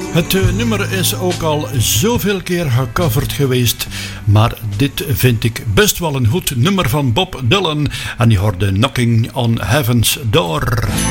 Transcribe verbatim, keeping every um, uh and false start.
Het uh, nummer is ook al zoveel keer gecoverd geweest, maar dit vind ik best wel een goed nummer van Bob Dylan en die hoorde Knocking on Heaven's Door.